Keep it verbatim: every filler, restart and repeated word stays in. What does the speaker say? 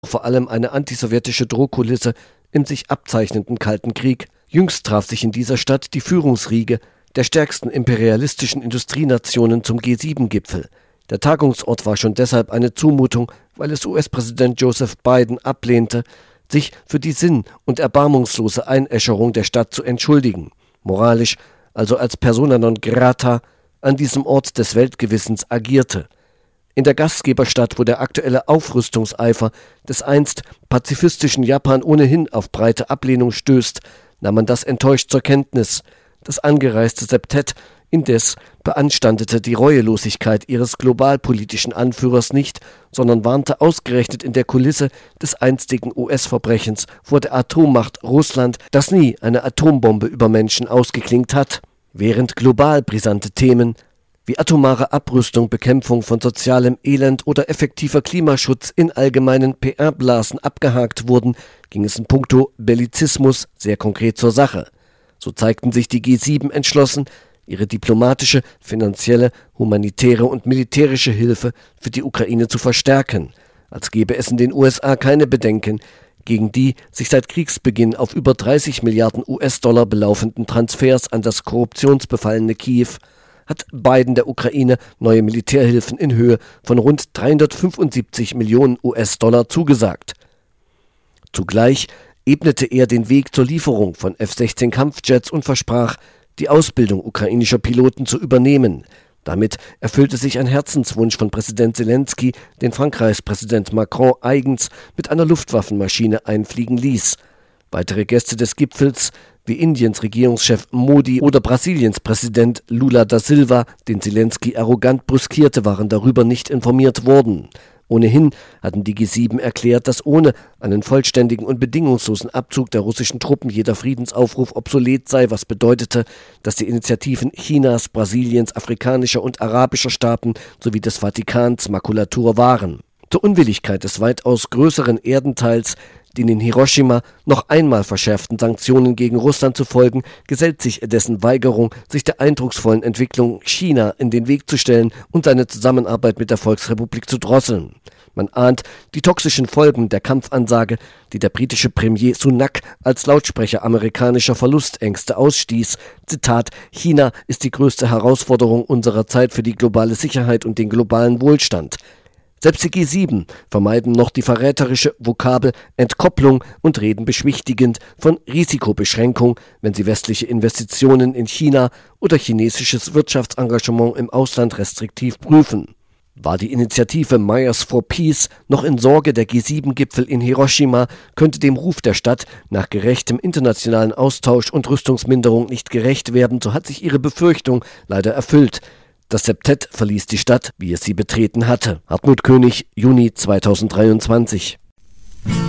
vor allem eine antisowjetische Drohkulisse im sich abzeichnenden Kalten Krieg. Jüngst traf sich in dieser Stadt die Führungsriege der stärksten imperialistischen Industrienationen zum G sieben Gipfel. Der Tagungsort war schon deshalb eine Zumutung, weil es U S-Präsident Joseph Biden ablehnte, sich für die sinn- und erbarmungslose Einäscherung der Stadt zu entschuldigen, moralisch, also als persona non grata, an diesem Ort des Weltgewissens agierte. In der Gastgeberstadt, wo der aktuelle Aufrüstungseifer des einst pazifistischen Japan ohnehin auf breite Ablehnung stößt, nahm man das enttäuscht zur Kenntnis. Das angereiste Septett indes beanstandete die Reuelosigkeit ihres globalpolitischen Anführers nicht, sondern warnte ausgerechnet in der Kulisse des einstigen U S-Verbrechens vor der Atommacht Russland, das nie eine Atombombe über Menschen ausgeklingt hat. Während global brisante Themen wie atomare Abrüstung, Bekämpfung von sozialem Elend oder effektiver Klimaschutz in allgemeinen P R-Blasen abgehakt wurden, ging es in puncto Bellizismus sehr konkret zur Sache. So zeigten sich die G sieben entschlossen, ihre diplomatische, finanzielle, humanitäre und militärische Hilfe für die Ukraine zu verstärken, als gäbe es in den U S A keine Bedenken gegen die sich seit Kriegsbeginn auf über dreißig Milliarden U S-Dollar belaufenden Transfers an das korruptionsbefallene Kiew, hat Biden der Ukraine neue Militärhilfen in Höhe von rund dreihundertfünfundsiebzig Millionen U S-Dollar zugesagt. Zugleich ebnete er den Weg zur Lieferung von F sechzehn Kampfjets und versprach, die Ausbildung ukrainischer Piloten zu übernehmen. Damit erfüllte sich ein Herzenswunsch von Präsident Zelensky, den Frankreichs Präsident Macron eigens mit einer Luftwaffenmaschine einfliegen ließ. Weitere Gäste des Gipfels, wie Indiens Regierungschef Modi oder Brasiliens Präsident Lula da Silva, den Zelensky arrogant brüskierte, waren darüber nicht informiert worden. Ohnehin hatten die G sieben erklärt, dass ohne einen vollständigen und bedingungslosen Abzug der russischen Truppen jeder Friedensaufruf obsolet sei, was bedeutete, dass die Initiativen Chinas, Brasiliens, afrikanischer und arabischer Staaten sowie des Vatikans Makulatur waren. Zur Unwilligkeit des weitaus größeren Erdenteils, den in Hiroshima noch einmal verschärften Sanktionen gegen Russland zu folgen, gesellt sich dessen Weigerung, sich der eindrucksvollen Entwicklung China in den Weg zu stellen und seine Zusammenarbeit mit der Volksrepublik zu drosseln. Man ahnt die toxischen Folgen der Kampfansage, die der britische Premier Sunak als Lautsprecher amerikanischer Verlustängste ausstieß. Zitat: China ist die größte Herausforderung unserer Zeit für die globale Sicherheit und den globalen Wohlstand. Selbst die G sieben vermeiden noch die verräterische Vokabel Entkopplung und reden beschwichtigend von Risikobeschränkung, wenn sie westliche Investitionen in China oder chinesisches Wirtschaftsengagement im Ausland restriktiv prüfen. War die Initiative Myers for Peace noch in Sorge der G sieben Gipfel in Hiroshima, könnte dem Ruf der Stadt nach gerechtem internationalen Austausch und Rüstungsminderung nicht gerecht werden, so hat sich ihre Befürchtung leider erfüllt. Das Septett verließ die Stadt, wie es sie betreten hatte. Hartmut König, Juni zweitausenddreiundzwanzig.